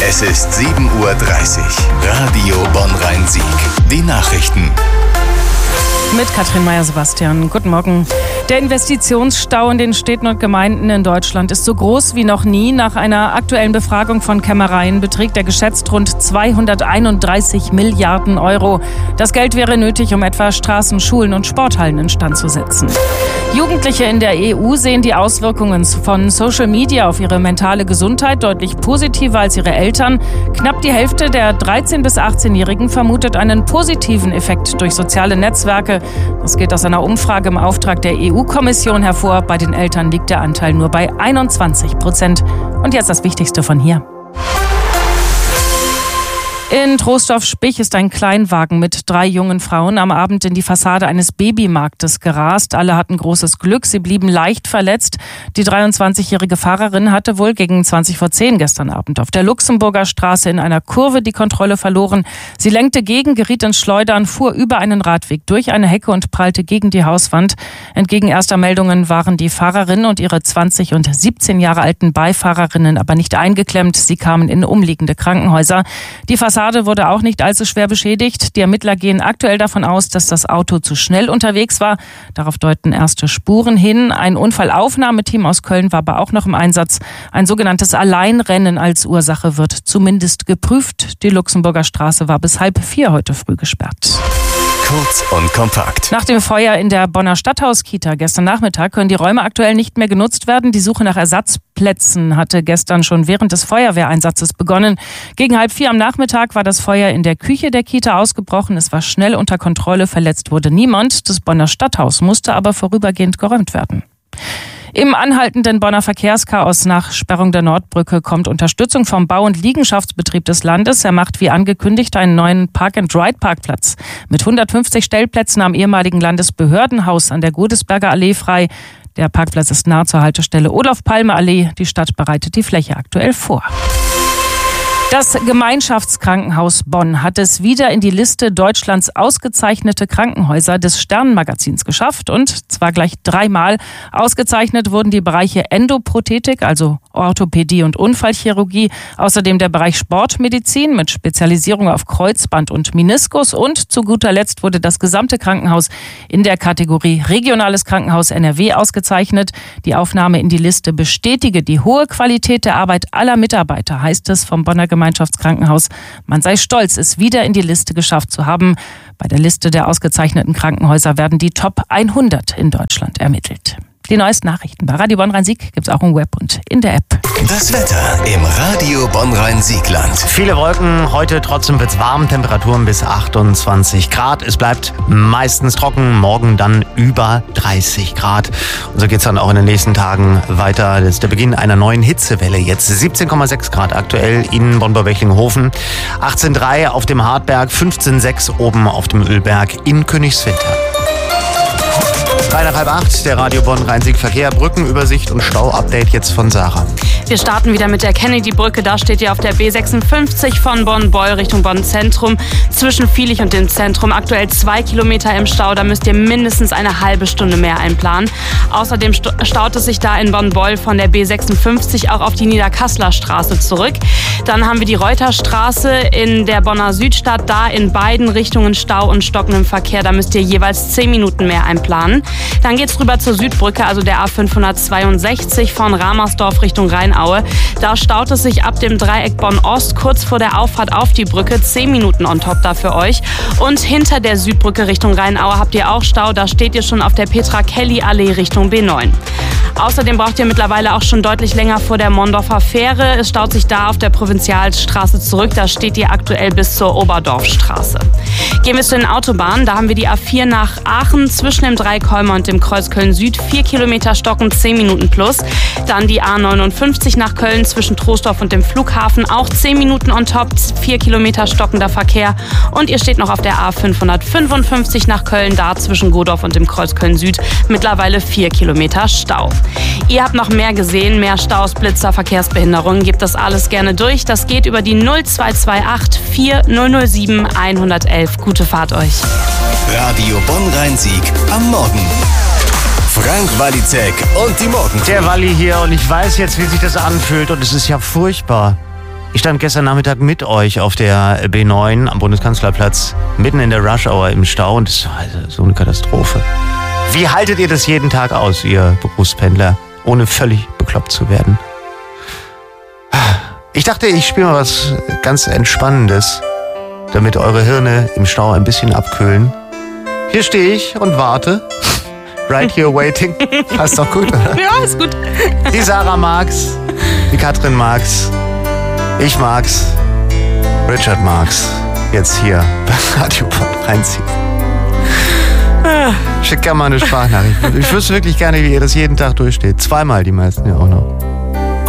Es ist 7:30 Uhr. Radio Bonn-Rhein-Sieg. Die Nachrichten. Mit Katrin Meyer-Sebastian. Guten Morgen. Der Investitionsstau in den Städten und Gemeinden in Deutschland ist so groß wie noch nie. Nach einer aktuellen Befragung von Kämmereien beträgt er geschätzt rund 231 Milliarden Euro. Das Geld wäre nötig, um etwa Straßen, Schulen und Sporthallen instand zu setzen. Jugendliche in der EU sehen die Auswirkungen von Social Media auf ihre mentale Gesundheit deutlich positiver als ihre Eltern. Knapp die Hälfte der 13- bis 18-Jährigen vermutet einen positiven Effekt durch soziale Netzwerke. Das geht aus einer Umfrage im Auftrag der EU-Kommission hervor. Bei den Eltern liegt der Anteil nur bei 21%. Und jetzt das Wichtigste von hier. In Troisdorf-Spich ist ein Kleinwagen mit 3 jungen Frauen am Abend in die Fassade eines Babymarktes gerast. Alle hatten großes Glück, sie blieben leicht verletzt. Die 23-jährige Fahrerin hatte wohl gegen 20:10 gestern Abend auf der Luxemburger Straße in einer Kurve die Kontrolle verloren. Sie lenkte gegen, geriet ins Schleudern, fuhr über einen Radweg durch eine Hecke und prallte gegen die Hauswand. Entgegen erster Meldungen waren die Fahrerin und ihre 20 und 17 Jahre alten Beifahrerinnen aber nicht eingeklemmt. Sie kamen in umliegende Krankenhäuser. Die Fassade wurde auch nicht allzu schwer beschädigt. Die Ermittler gehen aktuell davon aus, dass das Auto zu schnell unterwegs war. Darauf deuten erste Spuren hin. Ein Unfallaufnahmeteam aus Köln war aber auch noch im Einsatz. Ein sogenanntes Alleinrennen als Ursache wird zumindest geprüft. Die Luxemburger Straße war bis 3:30 heute früh gesperrt. Kurz und kompakt. Nach dem Feuer in der Bonner Stadthauskita gestern Nachmittag können die Räume aktuell nicht mehr genutzt werden. Die Suche nach Ersatzplätzen hatte gestern schon während des Feuerwehreinsatzes begonnen. Gegen 3:30 am Nachmittag war das Feuer in der Küche der Kita ausgebrochen. Es war schnell unter Kontrolle, verletzt wurde niemand. Das Bonner Stadthaus musste aber vorübergehend geräumt werden. Im anhaltenden Bonner Verkehrschaos nach Sperrung der Nordbrücke kommt Unterstützung vom Bau- und Liegenschaftsbetrieb des Landes. Er macht wie angekündigt einen neuen Park-and-Ride-Parkplatz mit 150 Stellplätzen am ehemaligen Landesbehördenhaus an der Godesberger Allee frei. Der Parkplatz ist nahe zur Haltestelle Olof-Palme-Allee. Die Stadt bereitet die Fläche aktuell vor. Das Gemeinschaftskrankenhaus Bonn hat es wieder in die Liste Deutschlands ausgezeichnete Krankenhäuser des Sternmagazins geschafft und zwar gleich 3-mal. Ausgezeichnet wurden die Bereiche Endoprothetik, also Orthopädie und Unfallchirurgie, außerdem der Bereich Sportmedizin mit Spezialisierung auf Kreuzband und Meniskus und zu guter Letzt wurde das gesamte Krankenhaus in der Kategorie Regionales Krankenhaus NRW ausgezeichnet. Die Aufnahme in die Liste bestätige die hohe Qualität der Arbeit aller Mitarbeiter, heißt es vom Bonner Gemeinschaftskrankenhaus. Man sei stolz, es wieder in die Liste geschafft zu haben. Bei der Liste der ausgezeichneten Krankenhäuser werden die Top 100 in Deutschland ermittelt. Die neuesten Nachrichten bei Radio Bonn-Rhein-Sieg gibt es auch im Web und in der App. Das Wetter im Radio Bonn-Rhein-Siegland. Viele Wolken, heute trotzdem wird's warm, Temperaturen bis 28 Grad. Es bleibt meistens trocken, morgen dann über 30 Grad. Und so geht's dann auch in den nächsten Tagen weiter. Das ist der Beginn einer neuen Hitzewelle. Jetzt 17,6 Grad aktuell in Bonn-Bechtlinghofen, 18,3 auf dem Hartberg, 15,6 oben auf dem Ölberg in Königswinter. 7:30, der Radio Bonn-Rhein-Sieg Verkehr, Brückenübersicht und Stau-Update jetzt von Sarah. Wir starten wieder mit der Kennedy-Brücke. Da steht ihr auf der B56 von Bonn-Beul Richtung Bonn-Zentrum. Zwischen Viehlich und dem Zentrum aktuell 2 Kilometer im Stau. Da müsst ihr mindestens eine halbe Stunde mehr einplanen. Außerdem staut es sich da in Bonn-Beul von der B56 auch auf die Niederkasseler Straße zurück. Dann haben wir die Reuterstraße in der Bonner Südstadt. Da in beiden Richtungen Stau und stockendem Verkehr. Da müsst ihr jeweils 10 Minuten mehr einplanen. Dann geht's rüber zur Südbrücke, also der A562 von Ramersdorf Richtung Rheinaue. Da staut es sich ab dem Dreieck Bonn-Ost kurz vor der Auffahrt auf die Brücke. 10 Minuten on top da für euch. Und hinter der Südbrücke Richtung Rheinaue habt ihr auch Stau. Da steht ihr schon auf der Petra-Kelly-Allee Richtung B9. Außerdem braucht ihr mittlerweile auch schon deutlich länger vor der Mondorfer Fähre. Es staut sich da auf der Provinzialstraße zurück. Da steht ihr aktuell bis zur Oberdorfstraße. Gehen wir zu den Autobahnen. Da haben wir die A4 nach Aachen zwischen dem Dreieck Holmer und dem Kreuz Köln-Süd. 4 Kilometer stocken, 10 Minuten plus. Dann die A59 nach Köln zwischen Troisdorf und dem Flughafen. Auch 10 Minuten on top, 4 Kilometer stockender Verkehr. Und ihr steht noch auf der A555 nach Köln, da zwischen Godorf und dem Kreuz Köln-Süd. Mittlerweile 4 Kilometer Stau. Ihr habt noch mehr gesehen, mehr Staus, Blitzer, Verkehrsbehinderungen. Gebt das alles gerne durch. Das geht über die 0228 4007 111. Gute Fahrt euch. Radio Bonn-Rhein-Sieg am Morgen. Frank Walizek und die Morgen. Der Walli hier und ich weiß jetzt, wie sich das anfühlt und es ist ja furchtbar. Ich stand gestern Nachmittag mit euch auf der B9 am Bundeskanzlerplatz, mitten in der Rush-Hour im Stau und es war also so eine Katastrophe. Wie haltet ihr das jeden Tag aus, ihr Berufspendler, ohne völlig bekloppt zu werden? Ich dachte, ich spiele mal was ganz Entspannendes, damit eure Hirne im Stau ein bisschen abkühlen. Hier stehe ich und warte. Right here waiting. Passt doch gut, oder? Ja, ist gut. Die Sarah mag's, die Katrin mag's, ich mag's, Richard mag's. Jetzt hier bei Radio Bonn reinziehen. Schickt gerne mal eine Sprachnachricht. Ich wüsste wirklich gerne, wie ihr das jeden Tag durchsteht. Zweimal die meisten ja auch noch.